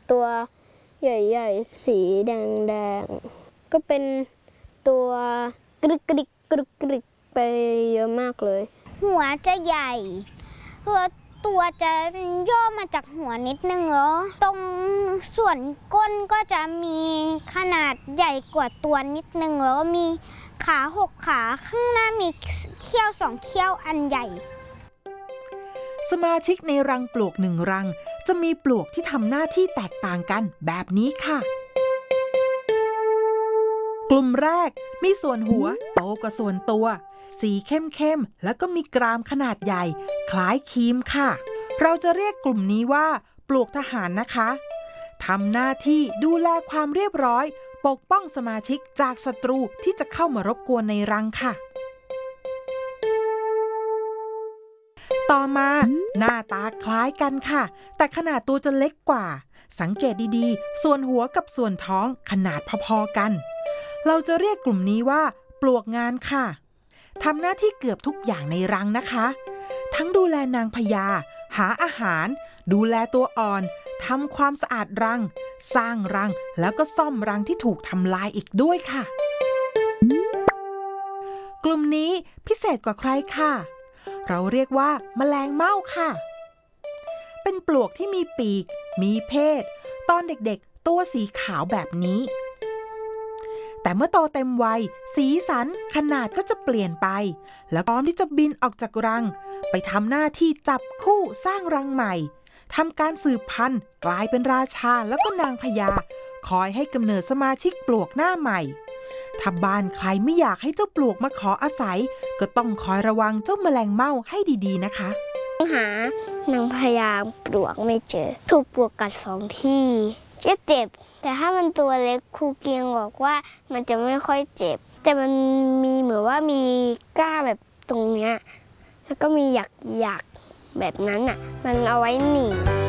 ตัวใหญ่ๆสีแดงๆก็เป็นตัวกรึกกริกกรึกกริกไปเยอะมากเลยหัวจะใหญ่ตัวจะย่อมาจากหัวนิดนึงเหรอตรงส่วนก้นก็จะมีขนาดใหญ่กว่าตัวนิดนึงแล้วมีขา6 ขาข้างหน้ามีเขี้ยว2 เขี้ยวอันใหญ่สมาชิกในรังปลวก1 รังจะมีปลวกที่ทำหน้าที่แตกต่างกันแบบนี้ค่ะกลุ่มแรกมีส่วนหัวโตกว่าส่วนตัวสีเข้มๆแล้วก็มีกรามขนาดใหญ่คล้ายครีมค่ะเราจะเรียกกลุ่มนี้ว่าปลวกทหารนะคะทำหน้าที่ดูแลความเรียบร้อยปกป้องสมาชิกจากศัตรูที่จะเข้ามารบกวนในรังค่ะต่อมาหน้าตาคล้ายกันค่ะแต่ขนาดตัวจะเล็กกว่าสังเกตดีๆส่วนหัวกับส่วนท้องขนาดพอๆกันเราจะเรียกกลุ่มนี้ว่าปลวกงานค่ะทำหน้าที่เกือบทุกอย่างในรังนะคะทั้งดูแลนางพญาหาอาหารดูแลตัวอ่อนทำความสะอาดรังสร้างรังแล้วก็ซ่อมรังที่ถูกทำลายอีกด้วยค่ะกลุ่มนี้พิเศษกว่าใครค่ะเราเรียกว่าแมลงเม่าค่ะเป็นปลวกที่มีปีกมีเพศตอนเด็กๆตัวสีขาวแบบนี้แต่เมื่อโตเต็มวัยสีสันขนาดก็จะเปลี่ยนไปแล้วพร้อมที่จะบินออกจากรังไปทำหน้าที่จับคู่สร้างรังใหม่ทำการสืบพันธุ์กลายเป็นราชาแล้วก็นางพญาคอยให้กำเนิดสมาชิกปลวกหน้าใหม่ถ้าบ้านใครไม่อยากให้เจ้าปลวกมาขออาศัยก็ต้องคอยระวังเจ้าแมลงเม่าให้ดีๆนะคะหานางพญาปลวกไม่เจอถูกปลวกกัด2 ที่เจ็บแต่ถ้ามันตัวเล็กครูเกียงบอกว่ามันจะไม่ค่อยเจ็บแต่มันมีเหมือนว่ามีก้าแบบตรงเนี้ยแล้วก็มีหยักแบบนั้นอ่ะมันเอาไว้หนีบ